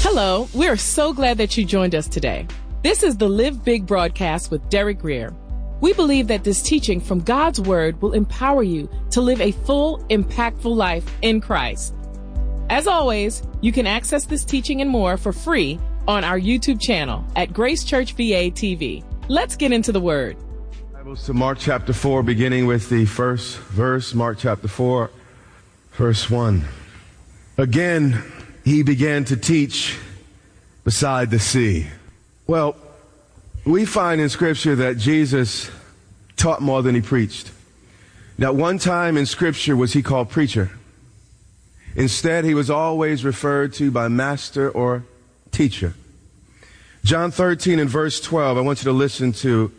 Hello, we're so glad that you joined us today. This is the Live Big broadcast with Derek Greer. We believe that this teaching from God's Word will empower you to live a full, impactful life in Christ. As always, you can access this teaching and more for free on our YouTube channel at Grace Church VA TV. Let's get into the Word. Bibles to Mark chapter 4, beginning with the first verse, Mark chapter 4, verse 1. Again, he began to teach beside the sea. Well, we find in Scripture that Jesus taught more than he preached. Now, one time in Scripture was he called preacher. Instead, he was always referred to by master or teacher. John 13 and verse 12, I want you to listen to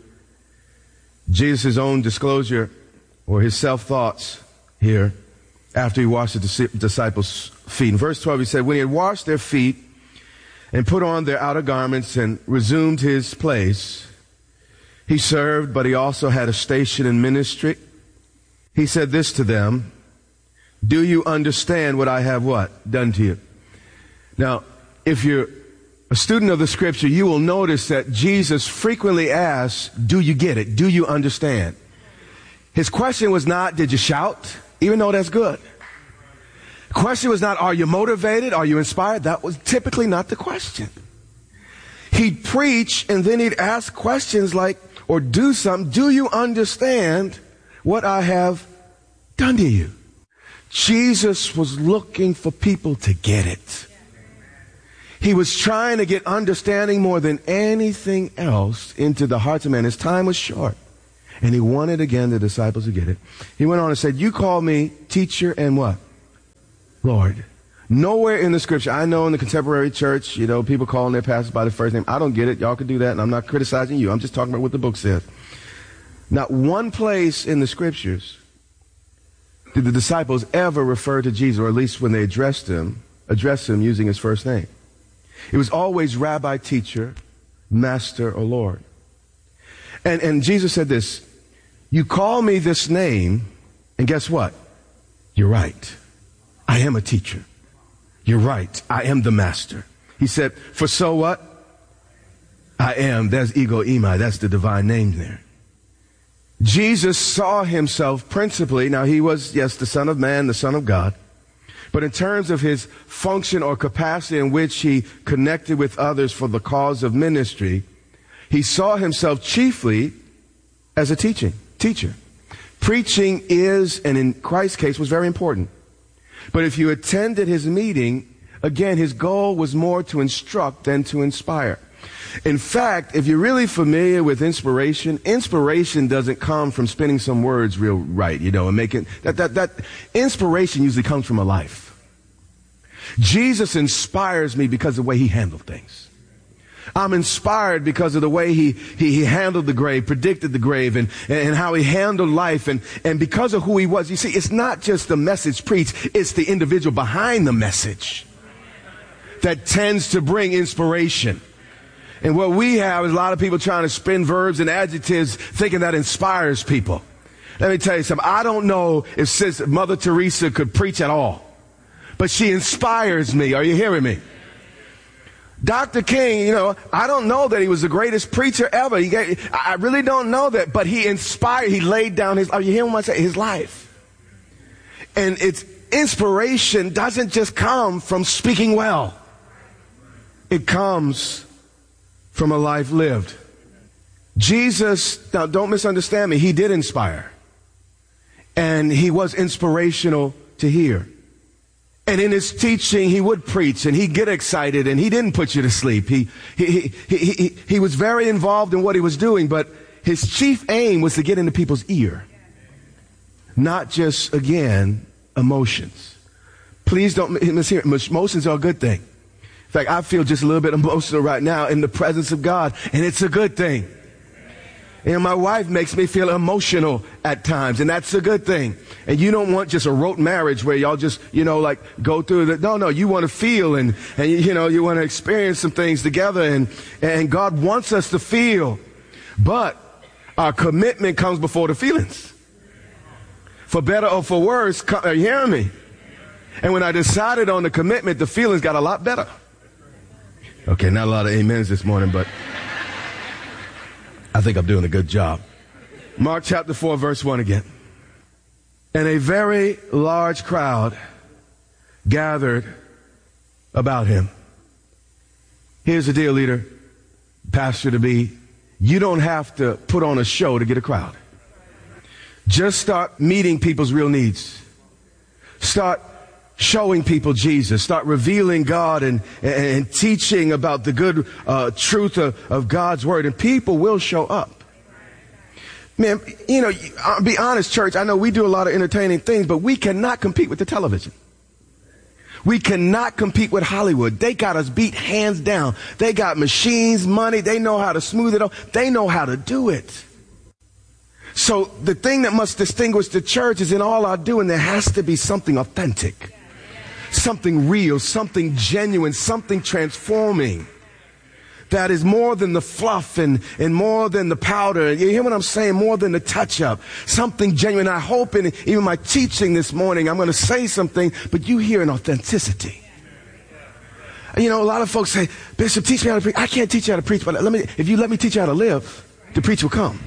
Jesus' own disclosure or his self-thoughts here after he washed the disciples' feet. In verse 12, he said, when he had washed their feet and put on their outer garments and resumed his place, he served, but he also had a station in ministry. He said this to them, do you understand what I have what? Done to you? Now, if you're a student of the Scripture, you will notice that Jesus frequently asks, do you get it? Do you understand? His question was not, did you shout? Even though that's good. The question was not, are you motivated? Are you inspired? That was typically not the question. He'd preach and then he'd ask questions like, or do something, do you understand what I have done to you? Jesus was looking for people to get it. He was trying to get understanding more than anything else into the hearts of men. His time was short. And he wanted, again, the disciples to get it. He went on and said, you call me teacher and what? Lord. Nowhere in the Scripture, I know in the contemporary church, people calling their pastors by their first name. I don't get it. Y'all can do that, and I'm not criticizing you. I'm just talking about what the book says. Not one place in the Scriptures did the disciples ever refer to Jesus, or at least when they addressed him using his first name. It was always rabbi, teacher, master, or Lord. And Jesus said this, you call me this name, and guess what? You're right. I am a teacher. You're right. I am the master. He said, for so what? I am. That's ego eimi. That's the divine name there. Jesus saw himself principally, now he was, yes, the Son of Man, the Son of God, but in terms of his function or capacity in which he connected with others for the cause of ministry, he saw himself chiefly as a teacher. Preaching is, and in Christ's case, was very important. But if you attended his meeting, again, his goal was more to instruct than to inspire. In fact, if you're really familiar with inspiration doesn't come from spinning some words real right, and making that inspiration usually comes from a life. Jesus inspires me because of the way he handled things. I'm inspired because of the way he handled the grave, predicted the grave, and how he handled life, and because of who he was. You see, it's not just the message preached, it's the individual behind the message that tends to bring inspiration. And what we have is a lot of people trying to spin verbs and adjectives thinking that inspires people. Let me tell you something. I don't know if Mother Teresa could preach at all, but she inspires me. Are you hearing me? Dr. King, I don't know that he was the greatest preacher ever. I really don't know that, but he inspired, he laid down are you hearing what I say? His life. And its inspiration doesn't just come from speaking well. It comes from a life lived. Jesus, now don't misunderstand me, he did inspire. And he was inspirational to hear. And in his teaching, he would preach and he'd get excited and he didn't put you to sleep. He was very involved in what he was doing, but his chief aim was to get into people's ear. Not just, again, emotions. Please don't mishear. Emotions are a good thing. In fact, I feel just a little bit emotional right now in the presence of God, and it's a good thing. And my wife makes me feel emotional at times, and that's a good thing. And you don't want just a rote marriage where y'all just, go through the, no, you want to feel and you want to experience some things together, and God wants us to feel. But our commitment comes before the feelings. For better or for worse, are you hearing me? And when I decided on the commitment, the feelings got a lot better. Okay, not a lot of amens this morning, but I think I'm doing a good job. Mark chapter 4, verse 1 again. And a very large crowd gathered about him. Here's the deal, leader, pastor to be. You don't have to put on a show to get a crowd. Just start meeting people's real needs. Start showing people Jesus. Start revealing God and teaching about the good truth of God's word. And people will show up. Man, you know, I'll be honest, church, I know we do a lot of entertaining things, but we cannot compete with the television. We cannot compete with Hollywood. They got us beat hands down. They got machines, money. They know how to smooth it up. They know how to do it. So the thing that must distinguish the church is in all our doing, there has to be something authentic, something real, something genuine, something transforming. That is more than the fluff and more than the powder. You hear what I'm saying? More than the touch-up. Something genuine. I hope in even my teaching this morning, I'm going to say something, but you hear an authenticity. You know, a lot of folks say, Bishop, teach me how to preach. I can't teach you how to preach, but if you let me teach you how to live, the preach will come.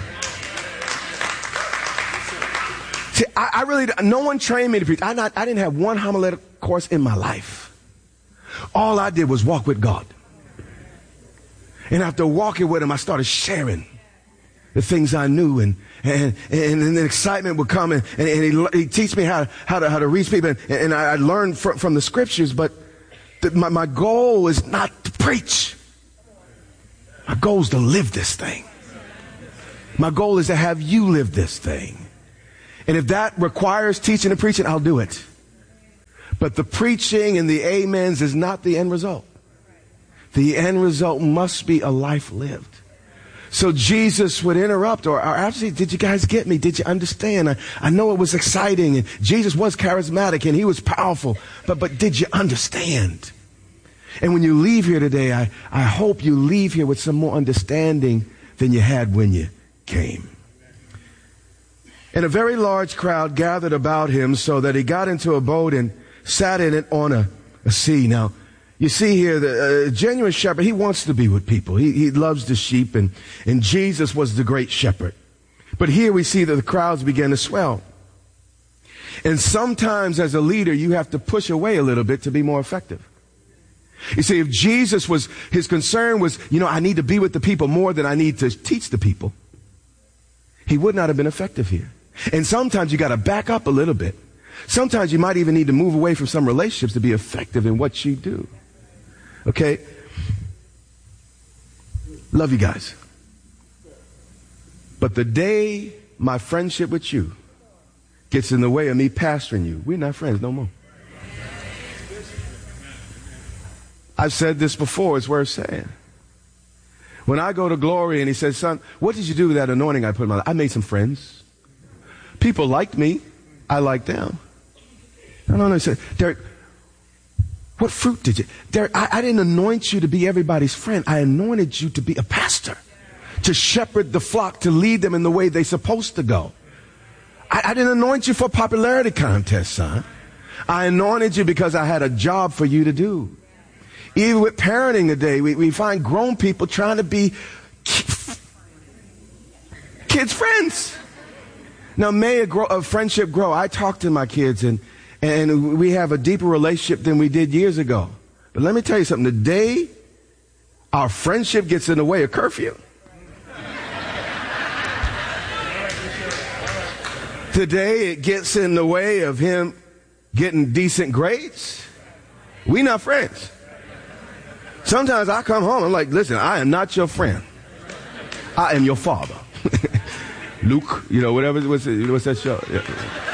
See, I really, no one trained me to preach. I didn't have one homiletic course in my life. All I did was walk with God. And after walking with him, I started sharing the things I knew, and the excitement would come, and he teach me how to reach people, and I learned from the scriptures. But my goal is not to preach. My goal is to live this thing. My goal is to have you live this thing. And if that requires teaching and preaching, I'll do it. But the preaching and the amens is not the end result. The end result must be a life lived. So Jesus would interrupt or actually, did you guys get me? Did you understand? I know it was exciting, and Jesus was charismatic and he was powerful, but did you understand? And when you leave here today, I hope you leave here with some more understanding than you had when you came. And a very large crowd gathered about him so that he got into a boat and sat in it on a sea. Now, you see here, the genuine shepherd, he wants to be with people. He loves the sheep, and Jesus was the great shepherd. But here we see that the crowds began to swell. And sometimes as a leader, you have to push away a little bit to be more effective. You see, if Jesus his concern was, I need to be with the people more than I need to teach the people, he would not have been effective here. And sometimes you got to back up a little bit. Sometimes you might even need to move away from some relationships to be effective in what you do. Okay? Love you guys. But the day my friendship with you gets in the way of me pastoring you, we're not friends no more. I've said this before, it's worth saying. When I go to Glory and he says, son, what did you do with that anointing I put in my life? I made some friends. People liked me. I liked them. No, he said, Derek, what fruit did you? Derek, I didn't anoint you to be everybody's friend. I anointed you to be a pastor, to shepherd the flock, to lead them in the way they're supposed to go. I didn't anoint you for a popularity contest, son. I anointed you because I had a job for you to do. Even with parenting today, we find grown people trying to be kids' friends. Now, may a friendship grow. I talk to my kids, and we have a deeper relationship than we did years ago. But let me tell you something. The day our friendship gets in the way of curfew, today it gets in the way of him getting decent grades, we not friends. Sometimes I come home, I'm like, listen, I am not your friend. I am your father. Luke, whatever, what's that show? Yeah.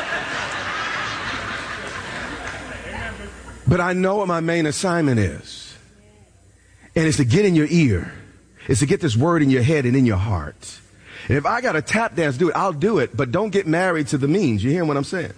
But I know what my main assignment is. And it's to get in your ear. It's to get this word in your head and in your heart. And if I got to tap dance, do it, I'll do it. But don't get married to the means. You hear what I'm saying?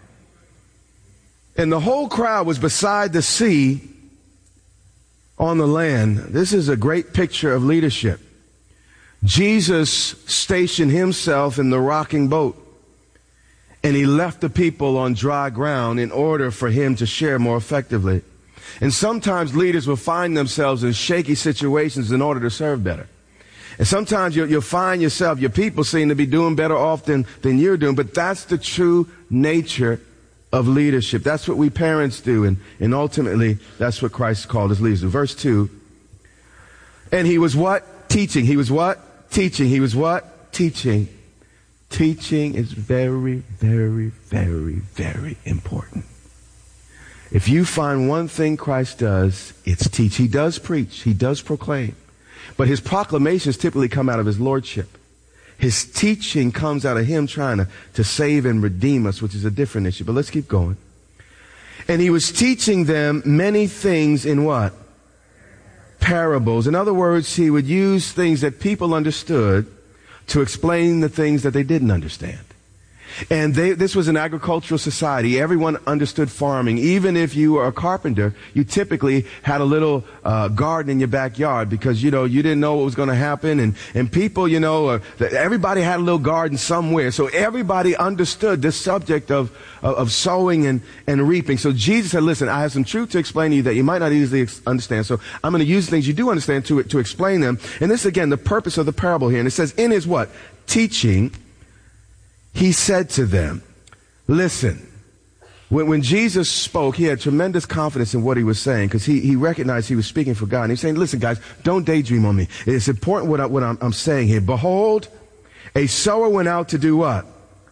And the whole crowd was beside the sea on the land. This is a great picture of leadership. Jesus stationed himself in the rocking boat, and he left the people on dry ground in order for him to share more effectively. And sometimes leaders will find themselves in shaky situations in order to serve better. And sometimes you'll find yourself, your people seem to be doing better off than you're doing, but that's the true nature of leadership. That's what we parents do, and ultimately, that's what Christ called us leaders. In verse 2, and he was what? Teaching. He was what? Teaching. He was what? Teaching. Teaching is very, very, very, very important. If you find one thing Christ does, it's teach. He does preach. He does proclaim. But his proclamations typically come out of his lordship. His teaching comes out of him trying to save and redeem us, which is a different issue. But let's keep going. And he was teaching them many things in what? Parables. In other words, he would use things that people understood to explain the things that they didn't understand. And this was an agricultural society. Everyone understood farming. Even if you were a carpenter, you typically had a little garden in your backyard because, you didn't know what was going to happen. And people, everybody had a little garden somewhere. So everybody understood this subject of sowing and reaping. So Jesus said, listen, I have some truth to explain to you that you might not easily understand. So I'm going to use things you do understand to explain them. And this, again, the purpose of the parable here. And it says, in his what? Teaching. He said to them, listen, when Jesus spoke, he had tremendous confidence in what he was saying because he recognized he was speaking for God. And he's saying, listen, guys, don't daydream on me. It's important what I'm saying here. Behold, a sower went out to do what?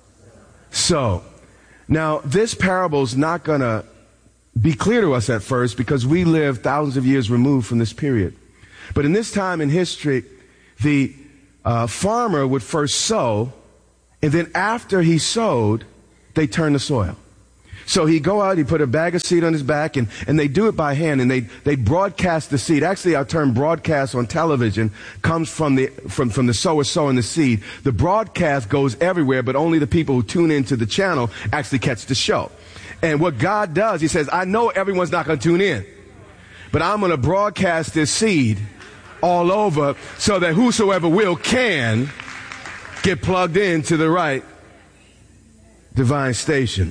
Sow. Now, this parable is not going to be clear to us at first because we live thousands of years removed from this period. But in this time in history, the farmer would first sow. And then after he sowed, they turn the soil. So he'd go out, he'd put a bag of seed on his back, and they do it by hand, and they broadcast the seed. Actually, our term broadcast on television comes from the sower sowing the seed. The broadcast goes everywhere, but only the people who tune into the channel actually catch the show. And what God does, he says, I know everyone's not going to tune in, but I'm going to broadcast this seed all over so that whosoever will can get plugged into the right divine station.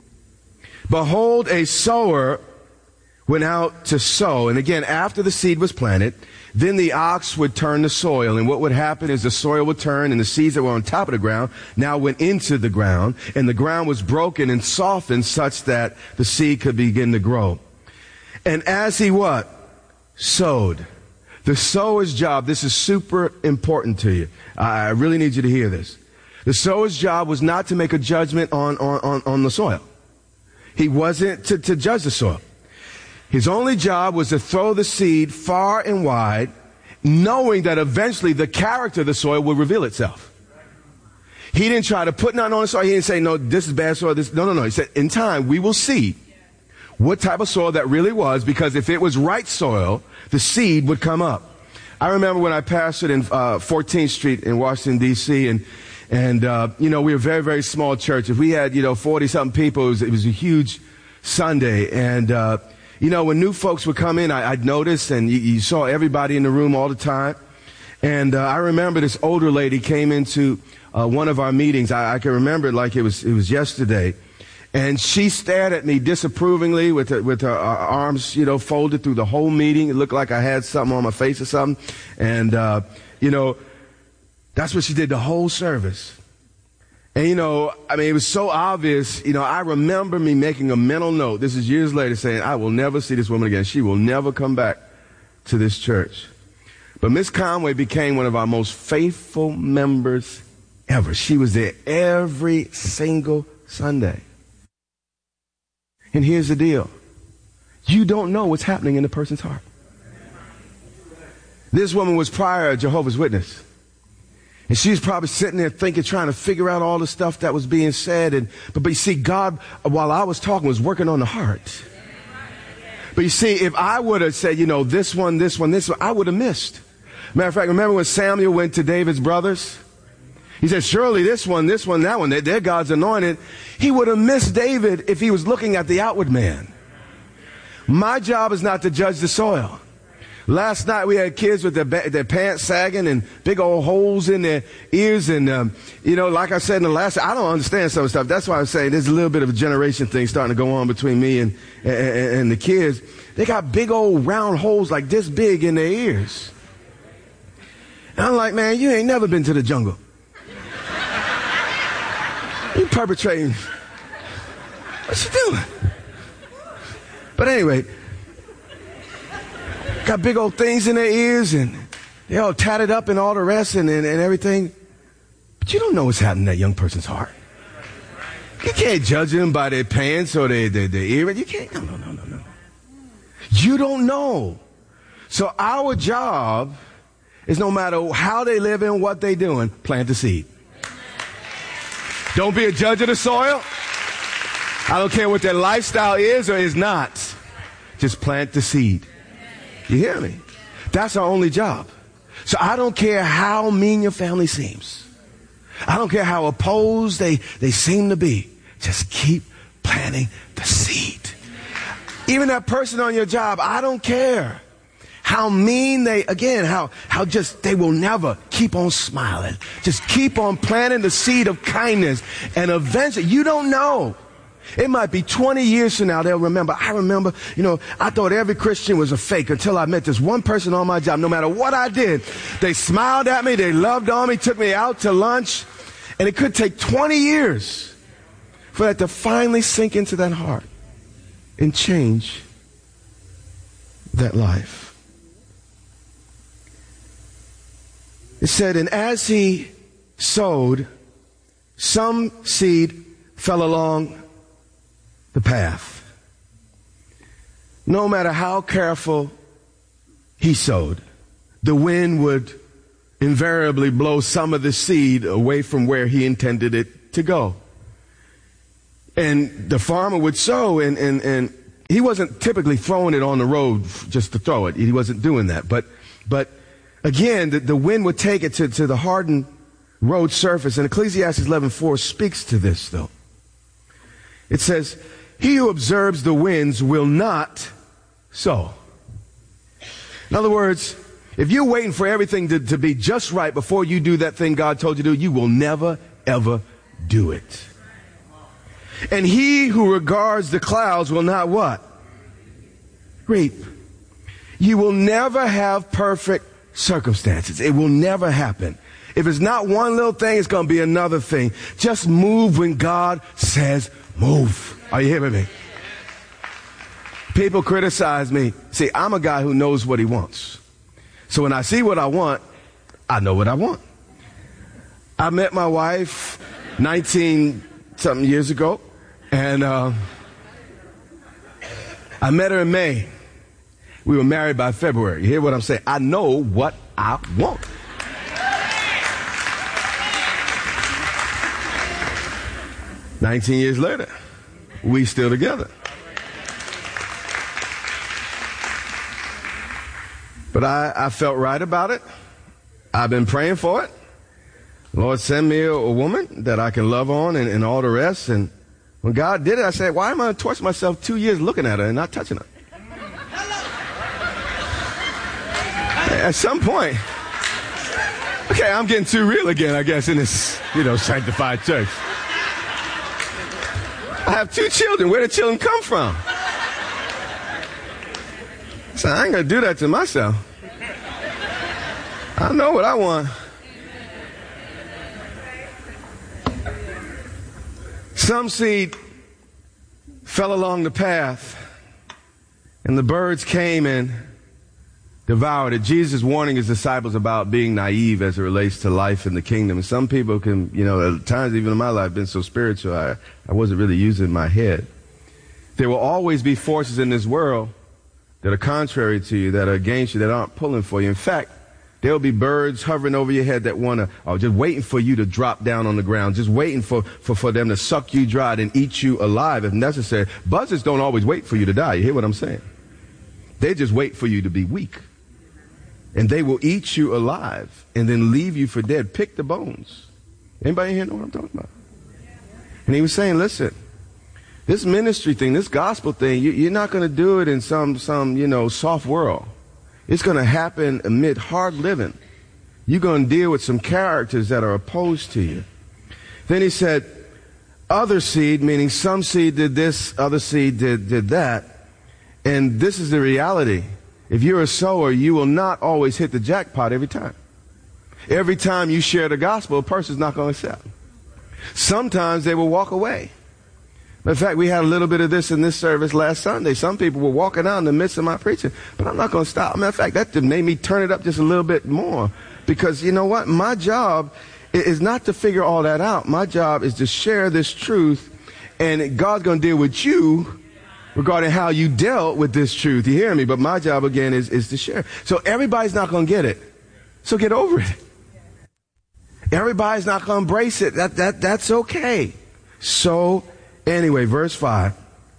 Behold, a sower went out to sow. And again, after the seed was planted, then the ox would turn the soil. And what would happen is the soil would turn and the seeds that were on top of the ground now went into the ground. And the ground was broken and softened such that the seed could begin to grow. And as he what? Sowed. The sower's job, this is super important to you. I really need you to hear this. The sower's job was not to make a judgment on the soil. He wasn't to judge the soil. His only job was to throw the seed far and wide, knowing that eventually the character of the soil will reveal itself. He didn't try to put nothing on the soil. He didn't say, no, this is bad soil. No. He said, in time, we will see what type of soil that really was, because if it was right soil, the seed would come up. I remember when I pastored in 14th Street in Washington, D.C., and we were a very, very small church. If we had, 40-something people, it was a huge Sunday. And, when new folks would come in, I'd notice, and you saw everybody in the room all the time. And I remember this older lady came into one of our meetings. I can remember it like it was yesterday. And she stared at me disapprovingly with her arms, folded through the whole meeting. It looked like I had something on my face or something. And, that's what she did the whole service. And, it was so obvious. I remember me making a mental note. This is years later saying, I will never see this woman again. She will never come back to this church. But Miss Conway became one of our most faithful members ever. She was there every single Sunday. And here's the deal. You don't know what's happening in the person's heart. This woman was prior a Jehovah's Witness. And she was probably sitting there thinking, trying to figure out all the stuff that was being said. But you see, God, while I was talking, was working on the heart. But you see, if I would have said, this one, I would have missed. Matter of fact, remember when Samuel went to David's brothers? He said, surely this one, that one, they're God's anointed. He would have missed David if he was looking at the outward man. My job is not to judge the soil. Last night we had kids with their pants sagging and big old holes in their ears. And, like I said in the last, I don't understand some stuff. That's why I'm saying there's a little bit of a generation thing starting to go on between me and the kids. They got big old round holes like this big in their ears. And I'm like, man, you ain't never been to the jungle. You perpetrating. What you doing? But anyway, got big old things in their ears and they're all tatted up and all the rest and everything. But you don't know what's happening in that young person's heart. You can't judge them by their pants or their earrings. You can't. No. You don't know. So our job is no matter how they live and what they doing, plant the seed. Don't be a judge of the soil. I don't care what their lifestyle is or is not. Just plant the seed. You hear me? That's our only job. So I don't care how mean your family seems. I don't care how opposed they seem to be. Just keep planting the seed. Even that person on your job, I don't care how mean how just they will never keep on smiling. Just keep on planting the seed of kindness. And eventually, you don't know. It might be 20 years from now they'll remember. I remember, I thought every Christian was a fake until I met this one person on my job. No matter what I did, they smiled at me, they loved on me, took me out to lunch. And it could take 20 years for that to finally sink into that heart and change that life. It said, and as he sowed, some seed fell along the path. No matter how careful he sowed, the wind would invariably blow some of the seed away from where he intended it to go. And the farmer would sow, and he wasn't typically throwing it on the road just to throw it. He wasn't doing that. But again, the wind would take it to the hardened road surface. And Ecclesiastes 11:4 speaks to this, though. It says, he who observes the winds will not sow. In other words, if you're waiting for everything to be just right before you do that thing God told you to do, you will never, ever do it. And he who regards the clouds will not what? Reap. You will never have perfect circumstances. It will never happen. If it's not one little thing, it's going to be another thing. Just move when God says move. Are you hearing me? People criticize me. See, I'm a guy who knows what he wants. So when I see what I want, I know what I want. I met my wife 19-something years ago, and I met her in May. We were married by February. You hear what I'm saying? I know what I want. "19 years later, we still together. But I felt right about it. I've been praying for it. Lord, send me a woman that I can love on and all the rest. And when God did it, I said, why am I going to torture myself 2 years looking at her and not touching her? At some point, okay, I'm getting too real again, I guess, in this, sanctified church. I have 2 children. Where did children come from? So I ain't going to do that to myself. I know what I want. Some seed fell along the path, and the birds came and devoured it. Jesus warning his disciples about being naive as it relates to life in the kingdom. And some people can, at times even in my life, been so spiritual, I wasn't really using my head. There will always be forces in this world that are contrary to you, that are against you, that aren't pulling for you. In fact, there will be birds hovering over your head that just waiting for you to drop down on the ground, just waiting for them to suck you dry and eat you alive if necessary. Buzzards don't always wait for you to die. You hear what I'm saying? They just wait for you to be weak. And they will eat you alive and then leave you for dead. Pick the bones. Anybody here know what I'm talking about? And he was saying, listen, this ministry thing, this gospel thing, you're not going to do it in some soft world. It's going to happen amid hard living. You're going to deal with some characters that are opposed to you. Then he said, other seed, meaning some seed did this, other seed did that. And this is the reality. If you're a sower, you will not always hit the jackpot every time. Every time you share the gospel, a person's not going to accept. Sometimes they will walk away. In fact, we had a little bit of this in this service last Sunday. Some people were walking out in the midst of my preaching, but I'm not going to stop. Matter of fact, that just made me turn it up just a little bit more, because you know what? My job is not to figure all that out. My job is to share this truth, and God's going to deal with you regarding how you dealt with this truth. You hear me? But my job, again, is to share. So everybody's not going to get it. So get over it. Everybody's not going to embrace it. That's okay. So anyway, verse 5.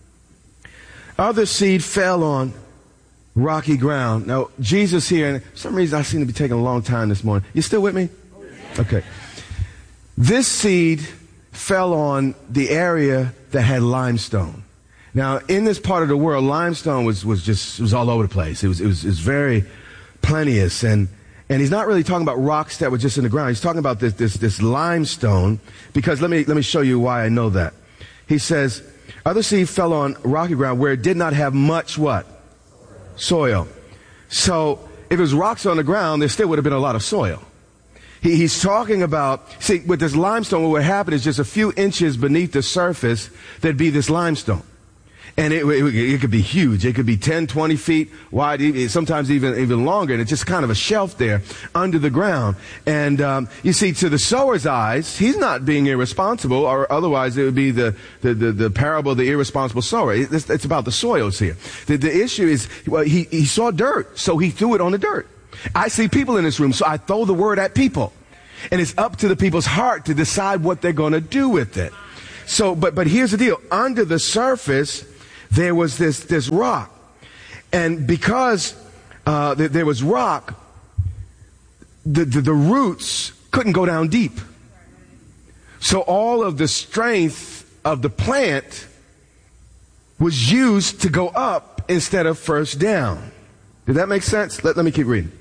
Other seed fell on rocky ground. Now, Jesus here, and for some reason I seem to be taking a long time this morning. You still with me? Okay. This seed fell on the area that had limestone. Now, in this part of the world, limestone was all over the place. It was very plenteous, and he's not really talking about rocks that were just in the ground. He's talking about this limestone, because let me show you why I know that. He says, other seed fell on rocky ground where it did not have much what? Soil. So if it was rocks on the ground, there still would have been a lot of soil. He's talking about, see, with this limestone, what would happen is just a few inches beneath the surface, there'd be this limestone. And it could be huge. It could be 10, 20 feet wide, sometimes even longer. And it's just kind of a shelf there under the ground. And you see, to the sower's eyes, he's not being irresponsible, or otherwise it would be the parable of the irresponsible sower. It's about the soils here. The issue is, well, he saw dirt, so he threw it on the dirt. I see people in this room, so I throw the word at people. And it's up to the people's heart to decide what they're going to do with it. So, but here's the deal. Under the surface, there was this rock. And because there was rock, the roots couldn't go down deep. So all of the strength of the plant was used to go up instead of first down. Did that make sense? Let me keep reading.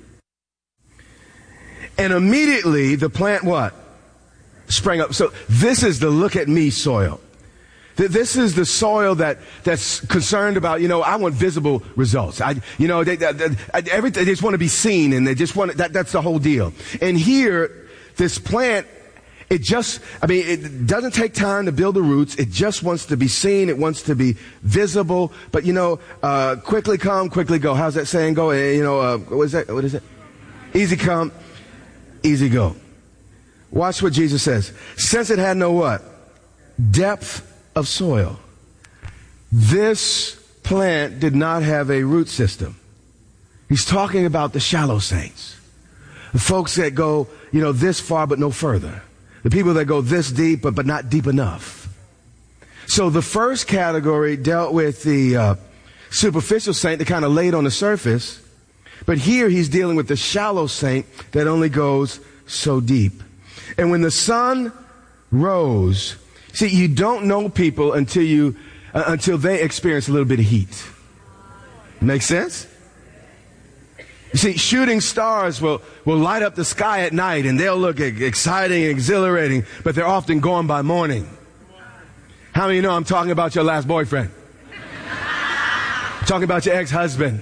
And immediately the plant what? Sprang up. So this is the look at me soil. This is the soil that's concerned about, I want visible results. They just want to be seen, and they just want that's the whole deal. And here, this plant, it doesn't take time to build the roots. It just wants to be seen. It wants to be visible. But quickly come, quickly go. How's that saying go? What is that? What is it? Easy come, easy go. Watch what Jesus says. Since it had no what? Depth of soil. This plant did not have a root system. He's talking about the shallow saints. The folks that go, this far but no further. The people that go this deep but not deep enough. So the first category dealt with the superficial saint that kind of laid on the surface. But here he's dealing with the shallow saint that only goes so deep. And when the sun rose, see, you don't know people until they experience a little bit of heat. Make sense? You see, shooting stars will light up the sky at night, and they'll look exciting and exhilarating, but they're often gone by morning. How many of you know I'm talking about your last boyfriend? I'm talking about your ex-husband.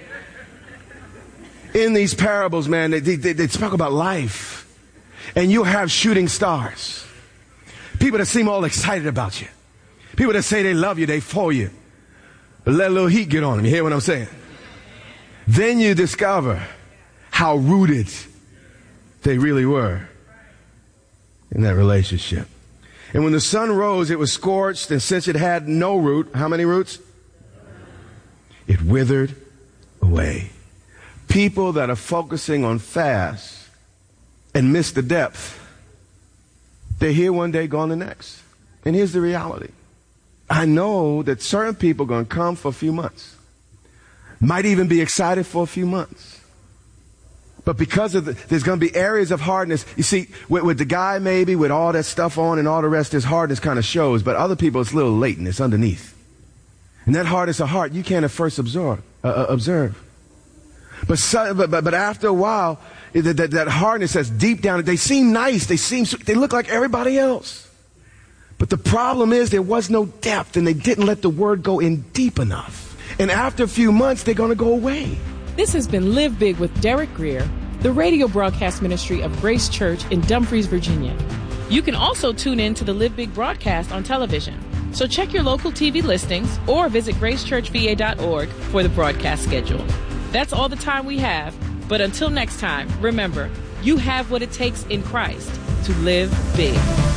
In these parables, man, they talk about life. And you have shooting stars. People that seem all excited about you. People that say they love you, they for you. But let a little heat get on them. You hear what I'm saying? Then you discover how rooted they really were in that relationship. And when the sun rose, it was scorched, and since it had no root, how many roots? It withered away. People that are focusing on fast and miss the depth, they're here one day, gone the next. And here's the reality. I know that certain people are going to come for a few months. Might even be excited for a few months. But because of there's going to be areas of hardness. You see, with the guy maybe, with all that stuff on and all the rest, his hardness kind of shows. But other people, it's a little latent. It's underneath. And that hardness of heart, you can't at first observe. But after a while, that hardness that's deep down, they seem nice. They look like everybody else. But the problem is there was no depth, and they didn't let the word go in deep enough. And after a few months, they're going to go away. This has been Live Big with Derek Grier, the radio broadcast ministry of Grace Church in Dumfries, Virginia. You can also tune in to the Live Big broadcast on television. So check your local TV listings or visit gracechurchva.org for the broadcast schedule. That's all the time we have. But until next time, remember, you have what it takes in Christ to live big.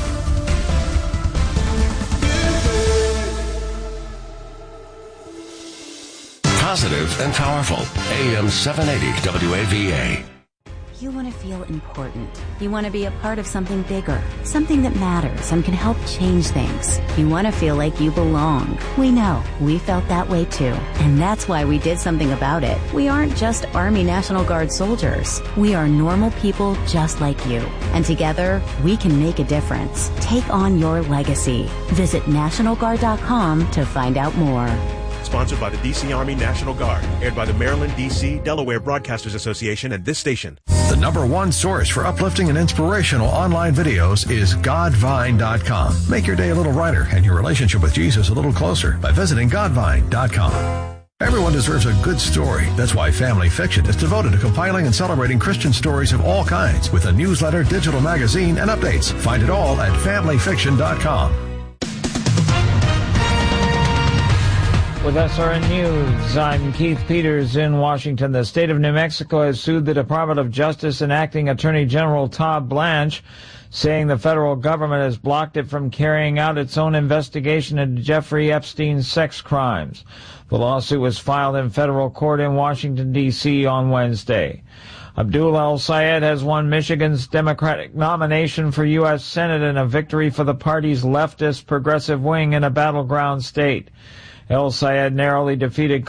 Positive and powerful. AM 780 WAVA. You want to feel important. You want to be a part of something bigger, something that matters and can help change things. You want to feel like you belong. We know. We felt that way too. And that's why we did something about it. We aren't just Army National Guard soldiers. We are normal people just like you. And together, we can make a difference. Take on your legacy. Visit NationalGuard.com to find out more. Sponsored by the D.C. Army National Guard. Aired by the Maryland, D.C., Delaware Broadcasters Association and this station. The number one source for uplifting and inspirational online videos is Godvine.com. Make your day a little brighter and your relationship with Jesus a little closer by visiting Godvine.com. Everyone deserves a good story. That's why Family Fiction is devoted to compiling and celebrating Christian stories of all kinds with a newsletter, digital magazine, and updates. Find it all at FamilyFiction.com. With SRN News, I'm Keith Peters in Washington. The state of New Mexico has sued the Department of Justice and Acting Attorney General Todd Blanche, saying the federal government has blocked it from carrying out its own investigation into Jeffrey Epstein's sex crimes. The lawsuit was filed in federal court in Washington, D.C. on Wednesday. Abdul El-Sayed has won Michigan's Democratic nomination for U.S. Senate in a victory for the party's leftist progressive wing in a battleground state. El-Sayed narrowly defeated